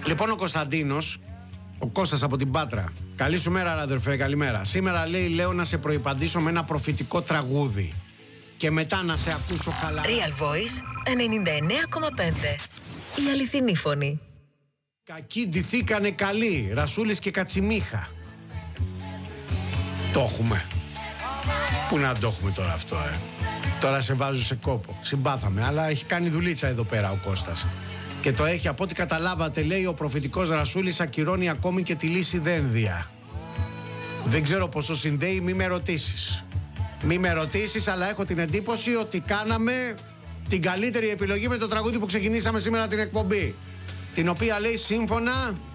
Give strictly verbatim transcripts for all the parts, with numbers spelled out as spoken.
Λοιπόν, ο Κωνσταντίνος, ο Κώστας από την Πάτρα. Καλή σου μέρα, αδερφέ, καλημέρα. Σήμερα λέει, λέω να σε προϋπαντήσω με ένα προφητικό τραγούδι. Και μετά να σε ακούσω χαλαρά. Real Voice ενενήντα εννέα κόμμα πέντε. Η αληθινή φωνή. Κακοί ντυθήκανε καλοί, Ρασούλης και Κατσιμίχα. Το έχουμε. Πού να το έχουμε τώρα αυτό, ε. Τώρα σε βάζω σε κόπο. Συμπάθαμε, αλλά έχει κάνει δουλίτσα εδώ πέρα ο Κώστας. Και το έχει, από ό,τι καταλάβατε, λέει, ο προφητικός Ρασούλης ακυρώνει ακόμη και τη λύση δένδια. Δεν ξέρω πώς το συνδέει, μη με ρωτήσεις. Μη με ρωτήσεις, αλλά έχω την εντύπωση ότι κάναμε την καλύτερη επιλογή με το τραγούδι που ξεκινήσαμε σήμερα την εκπομπή. Την οποία λέει σύμφωνα...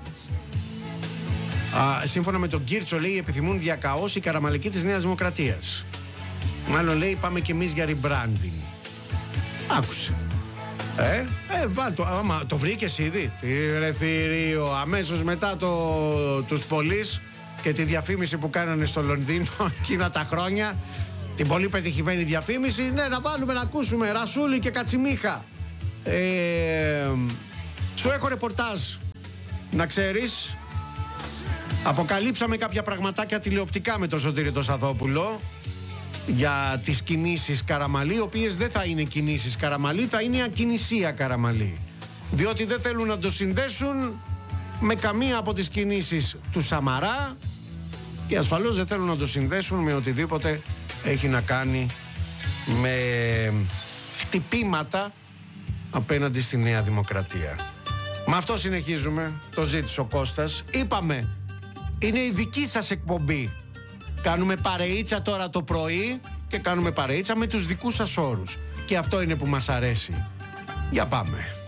Α, σύμφωνα με τον Κίρτσο, λέει, επιθυμούν διακαώς οι καραμαλικοί της Νέας Δημοκρατίας. Μάλλον λέει πάμε κι εμείς για rebranding. Άκουσε. Ε, ε, βάλ το, άμα το βρήκες ήδη. Τι ρε θηρίο, αμέσως μετά το, τους πολίς και τη διαφήμιση που κάνανε στο Λονδίνο εκείνα τα χρόνια. Την πολύ πετυχημένη διαφήμιση. Ναι, να βάλουμε να ακούσουμε Ρασούλη και Κατσιμίχα. ε, Σου έχω ρεπορτάζ, να ξέρεις. Αποκαλύψαμε κάποια πραγματάκια τηλεοπτικά με τον Σωτήρη τον Σαθόπουλο για τις κινήσεις Καραμαλή, οι οποίες δεν θα είναι κινήσεις Καραμαλή, θα είναι ακινησία Καραμαλή. Διότι δεν θέλουν να το συνδέσουν με καμία από τις κινήσεις του Σαμαρά και ασφαλώς δεν θέλουν να το συνδέσουν με οτιδήποτε έχει να κάνει με χτυπήματα απέναντι στη Νέα Δημοκρατία. Με αυτό συνεχίζουμε, το ζήτησε ο Κώστας. Είπαμε, είναι η δική σας εκπομπή. Κάνουμε παρεΐτσα τώρα το πρωί και κάνουμε παρεΐτσα με τους δικούς σας όρους. Και αυτό είναι που μας αρέσει. Για πάμε.